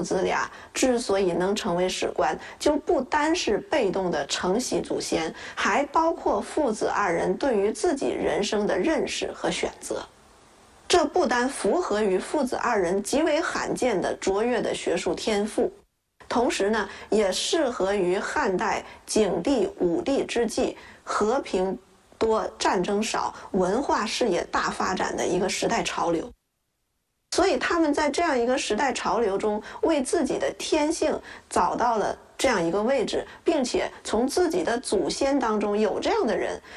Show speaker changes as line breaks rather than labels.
父子俩之所以能成为史官，就不单是被动的承袭祖先，还包括父子二人对于自己人生的认识和选择。这不单符合于父子二人极为罕见的卓越的学术天赋，同时呢，也适合于汉代景帝、武帝之际和平多、战争少、文化事业大发展的一个时代潮流。所以他们在这样一个时代潮流中，为自己的天性找到了这样一个位置，并且从自己的祖先当中有这样的人，